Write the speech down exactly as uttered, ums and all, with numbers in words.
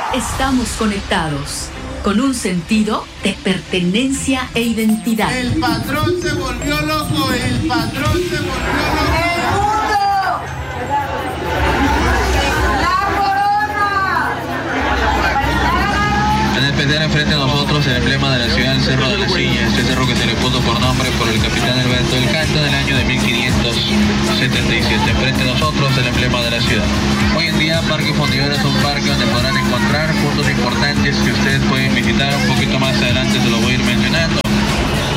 Estamos conectados con un sentido de pertenencia e identidad. El patrón se volvió loco, el patrón se volvió loco. ¡El mundo! ¡La corona! En el pedal enfrente a nosotros el emblema de la ciudad, el Cerro de la Silla, este cerro que se le puso por nombre por el capitán Alberto del Canto del año de mil quinientos setenta y siete. Enfrente a nosotros el emblema de la ciudad. Hoy en día Parque Fundidora es un parque donde podrán encontrar puntos importantes que ustedes pueden visitar. Un poquito más adelante se lo voy a ir mencionando.